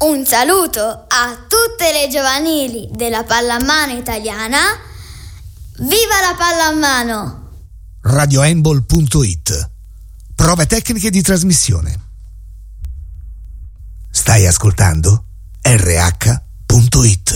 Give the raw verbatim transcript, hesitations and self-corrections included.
Un saluto a tutte le giovanili della pallamano italiana. Viva la pallamano! radiohandball punto it. Prove tecniche di trasmissione. Stai ascoltando R H punto it.